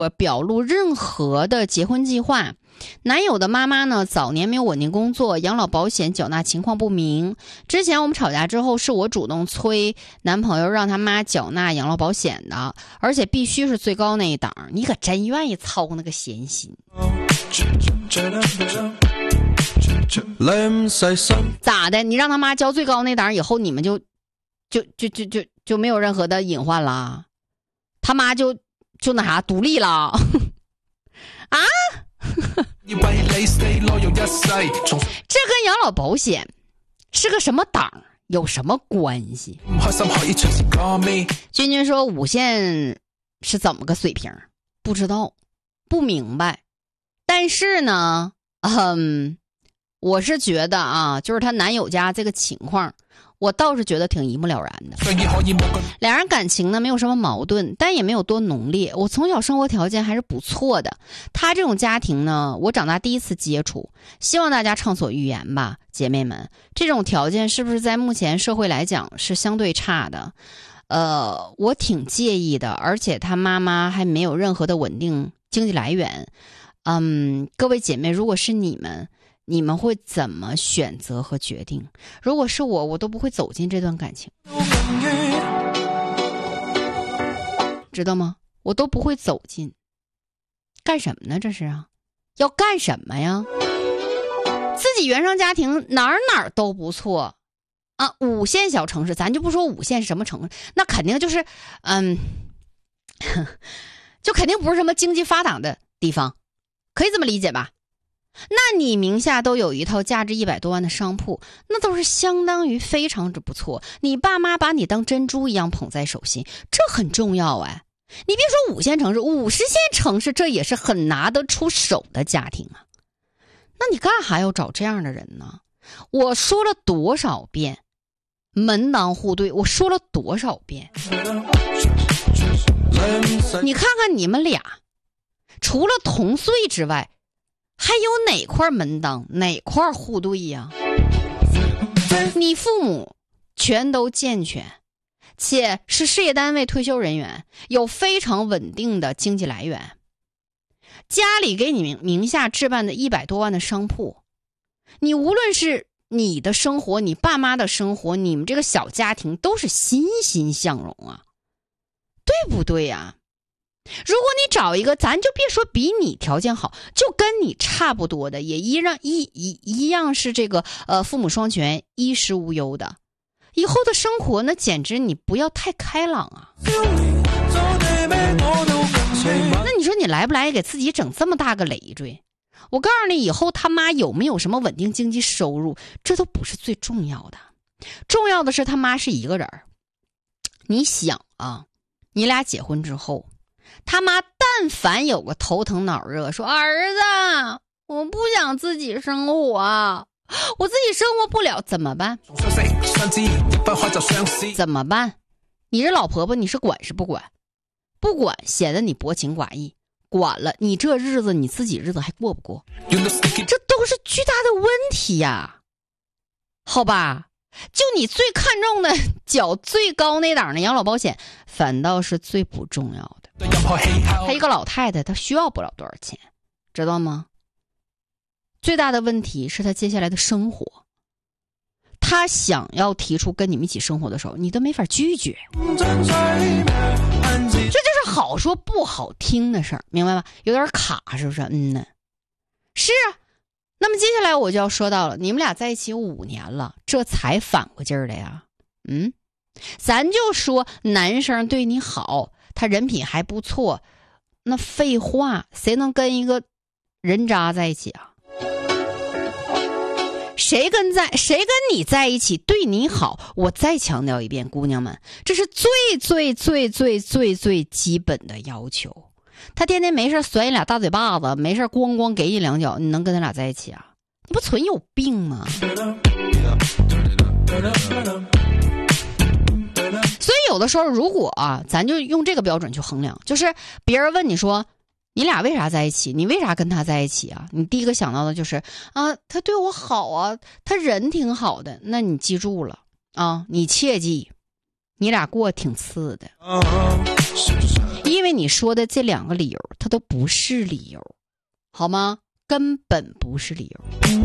表露任何的结婚计划。男友的妈妈呢，早年没有稳定工作，养老保险缴纳情况不明。之前我们吵架之后，是我主动催男朋友让他妈缴纳养老保险的，而且必须是最高那一档。你可真愿意操那个闲心。咋的？你让他妈交最高那档以后，你们就没有任何的隐患了？他妈就那啥独立了啊？这跟养老保险是个什么档有什么关系？君君说5线是怎么个水平？不知道，不明白。但是呢，我是觉得啊，就是她男友家这个情况，我倒是觉得挺一目了然的。两人感情呢没有什么矛盾，但也没有多浓烈。我从小生活条件还是不错的，他这种家庭呢，我长大第一次接触，希望大家畅所欲言吧，姐妹们。这种条件是不是在目前社会来讲是相对差的？我挺介意的，而且他妈妈还没有任何的稳定经济来源。各位姐妹，如果是你们会怎么选择和决定？如果是我都不会走进这段感情，知道吗？我都不会走进。干什么呢？这是啊，要干什么呀？自己原生家庭哪儿都不错啊，5线小城市，咱就不说5线什么城市，那肯定就是就肯定不是什么经济发达的地方，可以这么理解吧？那你名下都有一套价值100多万的商铺，那都是相当于非常之不错。你爸妈把你当珍珠一样捧在手心，这很重要哎。你别说5线城市，50线城市这也是很拿得出手的家庭啊。那你干哈要找这样的人呢？我说了多少遍门当户对，我说了多少遍。你看看你们俩，除了同岁之外，还有哪块门当哪块户对呀？你父母全都健全，且是事业单位退休人员，有非常稳定的经济来源，家里给你名下置办的100多万的商铺，你无论是你的生活，你爸妈的生活，你们这个小家庭都是欣欣向荣啊，对不对呀？如果你找一个，咱就别说比你条件好，就跟你差不多的，也一样是这个父母双全，衣食无忧的，以后的生活那简直你不要太开朗啊。那你说你来不来给自己整这么大个累赘？我告诉你，以后他妈有没有什么稳定经济收入，这都不是最重要的，重要的是他妈是一个人。你想啊，你俩结婚之后，他妈但凡有个头疼脑热，说儿子我不想自己生活，我自己生活不了，怎么办？怎么办？你这老婆婆，你是管是不管？不管显得你薄情寡义，管了你这日子你自己日子还过不过？这都是巨大的问题呀，好吧？就你最看重的缴最高那档的养老保险，反倒是最不重要的。她一个老太太，她需要不了多少钱，知道吗？最大的问题是她接下来的生活，她想要提出跟你们一起生活的时候，你都没法拒绝。这就是好说不好听的事儿，明白吗？有点卡，是不是？呢，是啊。那么接下来我就要说到了，你们俩在一起5年了，这才反过劲儿的呀。咱就说男生对你好，他人品还不错，那废话，谁能跟一个人渣在一起啊？谁跟你在一起对你好，我再强调一遍，姑娘们，这是最最最最最最基本的要求。他天天没事甩你俩大嘴巴子，没事咣咣给你2脚，你能跟他俩在一起啊？你不存有病吗？所以有的时候如果咱就用这个标准去衡量，就是别人问你说你俩为啥在一起，你为啥跟他在一起啊？你第一个想到的就是他对我好啊，他人挺好的。那你记住了啊，你切记，你俩过挺次的。 因为你说的这2个理由它都不是理由，好吗？根本不是理由。